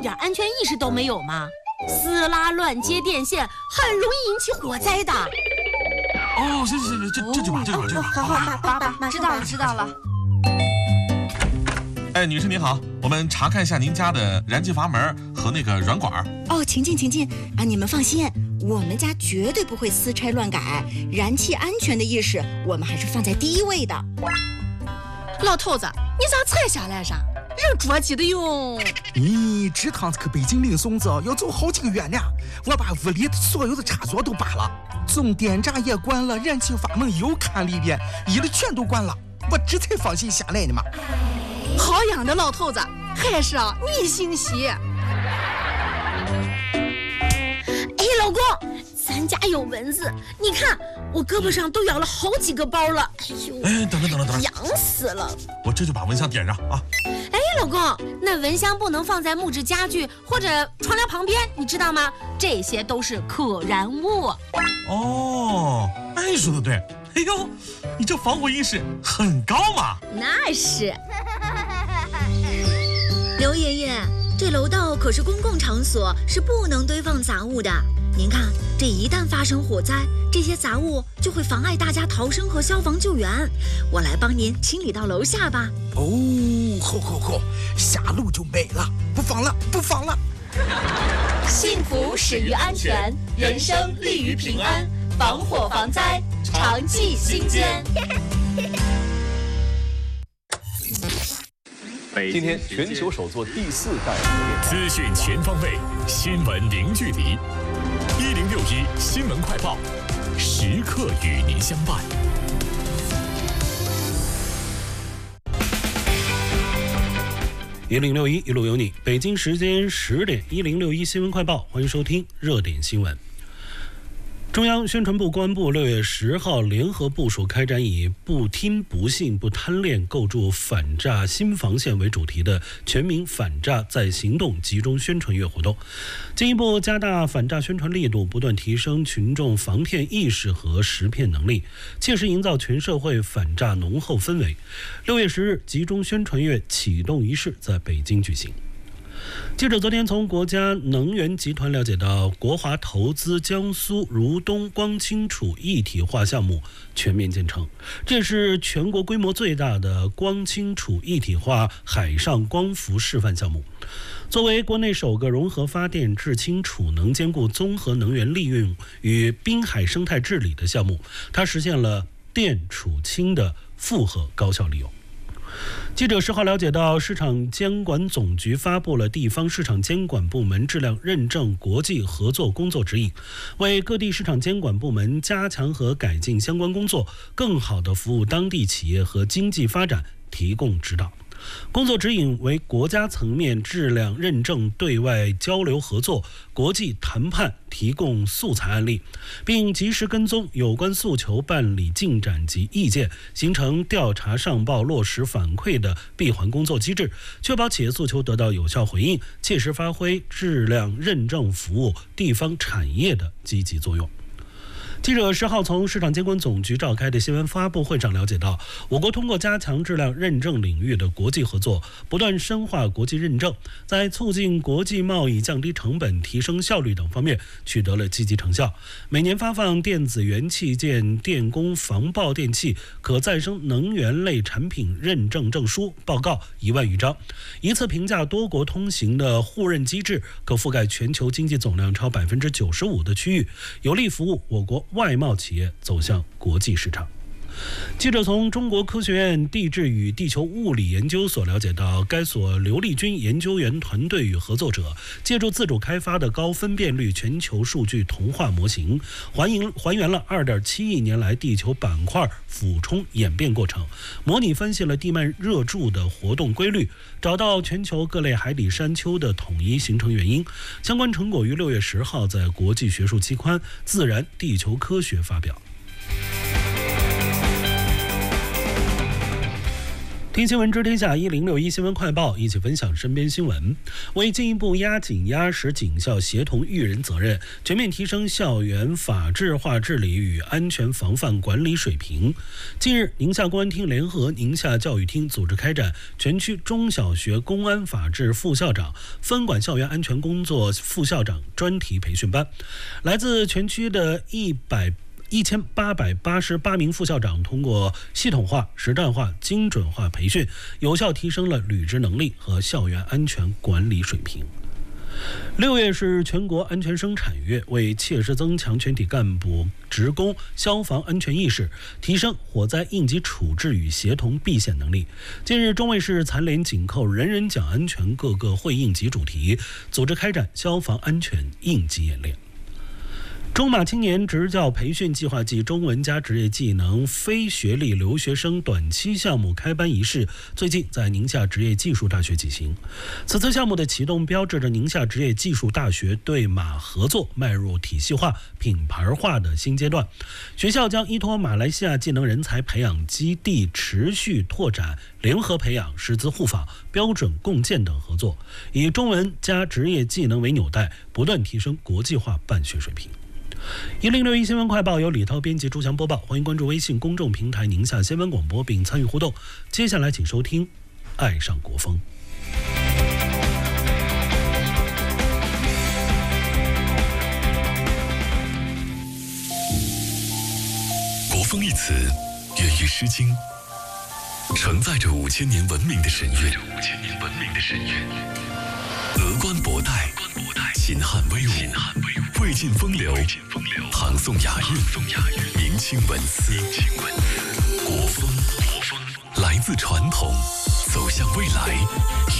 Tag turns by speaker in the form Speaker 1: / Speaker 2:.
Speaker 1: 一点安全意识都没有吗？撕拉乱接电线很容易引起火灾的。
Speaker 2: 哦，行，这就把。
Speaker 1: 好，
Speaker 3: 知道了。
Speaker 2: 哎，女士您好，我们查看一下您家的燃气阀门和那个软管。
Speaker 4: 哦，请进啊！你们放心，我们家绝对不会私拆乱改，燃气安全的意识我们还是放在第一位的。
Speaker 1: 老头子，你咋才下来啥？人着急的哟。
Speaker 5: 你这趟去北京领孙子要走好几个月呢，我把屋里所有的插座都拔了，总电闸也关了，燃气阀门又看了一遍，一了全都关了，我这才放心下来的嘛。
Speaker 1: 好样的，老头子，还是你心细。哎，老公，咱家有蚊子，你看我胳膊上都咬了好几个包了。哎呦，
Speaker 2: 哎，等，
Speaker 1: 痒死了！
Speaker 2: 我这就把蚊香点上啊。
Speaker 1: 哎，老公，那蚊香不能放在木质家具或者窗帘旁边，你知道吗？这些都是可燃物。
Speaker 2: 哦，哎，说的对。哎呦，你这防火意识很高嘛。
Speaker 1: 那是。
Speaker 3: 刘爷爷，这楼道可是公共场所，是不能堆放杂物的。您看，这一旦发生火灾，这些杂物就会妨碍大家逃生和消防救援。我来帮您清理到楼下吧。
Speaker 5: 哦，好，下楼就没了，不放了。
Speaker 6: 幸福始于安全，人生立于平安，防火防灾，常记心间。
Speaker 7: 今天全球首座第4代核电站，
Speaker 8: 资讯全方位，新闻零距离。1061新闻快报，时刻与您相伴。
Speaker 9: 1061一路有你，北京时间10点，1061新闻快报，欢迎收听热点新闻。中央宣传部公安部6月10号联合部署开展以不听不信不贪恋构筑反诈新防线为主题的全民反诈在行动集中宣传月活动，进一步加大反诈宣传力度，不断提升群众防骗意识和识骗能力，切实营造全社会反诈浓厚氛围。6月10日集中宣传月启动仪式在北京举行。记者昨天从国家能源集团了解到，国华投资江苏如东光氢储一体化项目全面建成，这是全国规模最大的光氢储一体化海上光伏示范项目。作为国内首个融合发电、制氢、储能兼顾综合能源利用与滨海生态治理的项目，它实现了电储氢的复合高效利用。记者10号了解到，市场监管总局发布了地方市场监管部门质量认证国际合作工作指引，为各地市场监管部门加强和改进相关工作，更好地服务当地企业和经济发展提供指导。工作指引为国家层面质量认证对外交流合作、国际谈判提供素材案例，并及时跟踪有关诉求办理进展及意见，形成调查上报落实反馈的闭环工作机制，确保企业诉求得到有效回应，切实发挥质量认证服务地方产业的积极作用。记者10号从市场监管总局召开的新闻发布会上了解到，我国通过加强质量认证领域的国际合作，不断深化国际认证，在促进国际贸易、降低成本、提升效率等方面取得了积极成效。每年发放电子元器件、电工防爆电器、可再生能源类产品认证证书报告1万余张，一次评价多国通行的互认机制可覆盖全球经济总量超95%的区域，有力服务我国外贸企业走向国际市场。记者从中国科学院地质与地球物理研究所了解到，该所刘立军研究员团队与合作者借助自主开发的高分辨率全球数据同化模型，还原了2.7亿年来地球板块俯冲演变过程，模拟分析了地幔热柱的活动规律，找到全球各类海底山丘的统一形成原因。相关成果于6月10号在国际学术期刊《自然地球科学》发表。 听新闻知天下1061新闻快报，一起分享身边新闻。为进一步压紧压实警校协同育人责任，全面提升校园法治化治理与安全防范管理水平，近日，宁夏公安厅联合宁夏教育厅组织开展全区中小学公安法治副校长、分管校园安全工作副校长专题培训班，来自全区的1888名副校长通过系统化、实战化、精准化培训，有效提升了履职能力和校园安全管理水平。6月是全国安全生产月，为切实增强全体干部职工消防安全意识，提升火灾应急处置与协同避险能力，近日，中卫市残联紧扣人人讲安全各个会应急主题，组织开展消防安全应急演练。中马青年职教培训计划暨中文加职业技能非学历留学生短期项目开班仪式最近在宁夏职业技术大学举行。此次项目的启动标志着宁夏职业技术大学对马合作迈入体系化、品牌化的新阶段。学校将依托马来西亚技能人才培养基地持续拓展联合培养、师资互访、标准共建等合作，以中文加职业技能为纽带，不断提升国际化办学水平。1061新闻快报由李涛编辑，朱翔播报。欢迎关注微信公众平台宁夏新闻广播并参与互动。接下来请收听《爱上国风》。
Speaker 8: 国风一词源于《诗经》，承载着5000年文明的神韵。峨冠博带，秦汉威武，魏晋风流，唐宋雅韵，明清文思。国风来自传统，走向未来，